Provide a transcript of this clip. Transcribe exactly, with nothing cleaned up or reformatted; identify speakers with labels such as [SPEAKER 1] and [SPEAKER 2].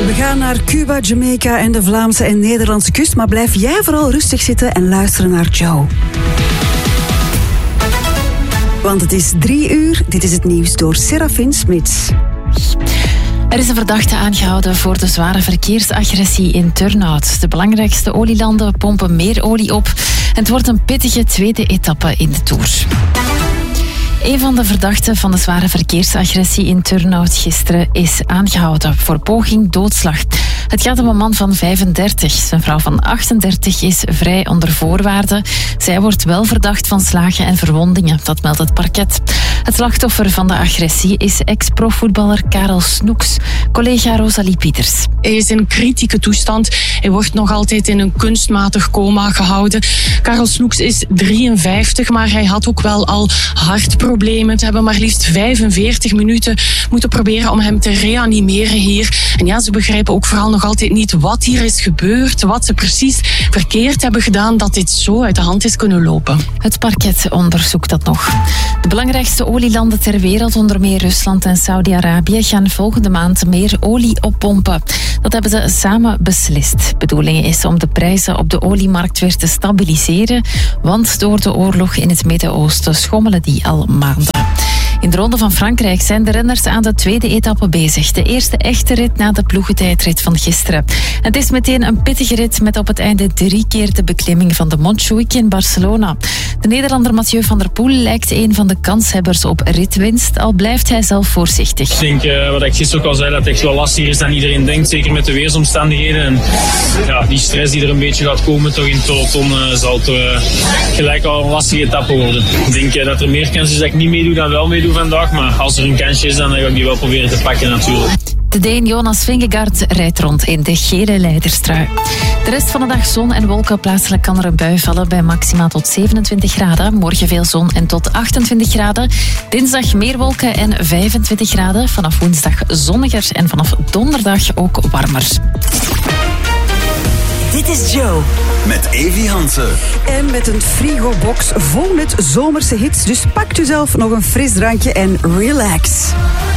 [SPEAKER 1] We gaan naar Cuba, Jamaica en de Vlaamse en Nederlandse kust. Maar blijf jij vooral rustig zitten en luisteren naar Joe. Want het is drie uur. Dit is het nieuws door Serafin Smits.
[SPEAKER 2] Er is een verdachte aangehouden voor de zware verkeersagressie in Turnhout. De belangrijkste olielanden pompen meer olie op. En het wordt een pittige tweede etappe in de Tour. Een van de verdachten van de zware verkeersagressie in Turnhout gisteren is aangehouden voor poging doodslag. Het gaat om een man van vijfendertig. Zijn vrouw van achtendertig is vrij onder voorwaarden. Zij wordt wel verdacht van slagen en verwondingen, dat meldt het parket. Het slachtoffer van de agressie is ex-profvoetballer Karel Snoeks. Collega Rosalie Pieters.
[SPEAKER 3] Hij is in kritieke toestand. Hij wordt nog altijd in een kunstmatig coma gehouden. Karel Snoeks is drieënvijftig, maar hij had ook wel al hartproblemen. Ze hebben maar liefst vijfenveertig minuten moeten proberen om hem te reanimeren hier. En ja, ze begrijpen ook vooral nog altijd niet wat hier is gebeurd, wat ze precies verkeerd hebben gedaan, dat dit zo uit de hand is kunnen lopen.
[SPEAKER 2] Het parket onderzoekt dat nog. De belangrijkste olielanden ter wereld, onder meer Rusland en Saudi-Arabië, gaan volgende maand meer olie oppompen. Dat hebben ze samen beslist. De bedoeling is om de prijzen op de oliemarkt weer te stabiliseren, want door de oorlog in het Midden-Oosten schommelen die al maanden. In de Ronde van Frankrijk zijn de renners aan de tweede etappe bezig. De eerste echte rit na de ploegentijdrit van gisteren. Het is meteen een pittige rit met op het einde drie keer de beklimming van de Montjuïc in Barcelona. De Nederlander Mathieu van der Poel lijkt een van de kanshebbers op ritwinst, al blijft hij zelf voorzichtig.
[SPEAKER 4] Ik denk, uh, wat ik gisteren ook al zei, dat het echt wel lastiger is dan iedereen denkt, zeker met de weersomstandigheden. En ja, die stress die er een beetje gaat komen toch in het peloton, uh, zal het uh, gelijk al een lastige etappe worden. Ik denk uh, dat er meer kans is dat ik niet meedoe dan wel meedoe vandaag, maar als er een kansje is, dan ga ik die wel proberen te pakken natuurlijk.
[SPEAKER 2] De Deen Jonas Vingegaard rijdt rond in de gele leiderstrui. De rest van de dag zon en wolken. Plaatselijk kan er een bui vallen bij maximaal tot zevenentwintig graden. Morgen veel zon en tot achtentwintig graden. Dinsdag meer wolken en vijfentwintig graden. Vanaf woensdag zonniger en vanaf donderdag ook warmer.
[SPEAKER 1] Dit is Joe.
[SPEAKER 5] Met Evi Hansen.
[SPEAKER 1] En met een frigobox vol met zomerse hits. Dus pakt u zelf nog een fris drankje en relax.